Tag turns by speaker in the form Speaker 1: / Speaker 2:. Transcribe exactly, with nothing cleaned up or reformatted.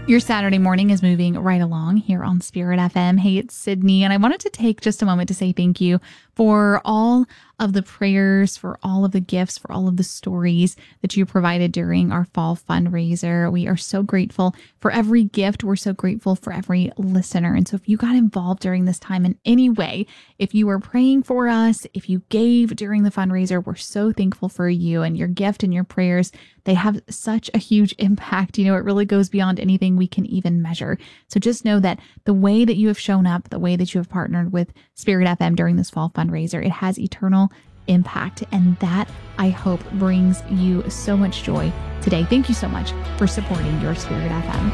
Speaker 1: Your Saturday morning is moving right along here on Spirit F M. Hey, it's Sydney, and I wanted to take just a moment to say thank you for all of the prayers, for all of the gifts, for all of the stories that you provided during our fall fundraiser. We are so grateful for every gift. We're so grateful for every listener. And so if you got involved during this time in any way, if you were praying for us, if you gave during the fundraiser, we're so thankful for you and your gift and your prayers. They have such a huge impact. You know, it really goes beyond anything we can even measure. So just know that the way that you have shown up, the way that you have partnered with Spirit F M during this fall fundraiser, it has eternal impact. And that, I hope, brings you so much joy today. Thank you so much for supporting Your Spirit F M.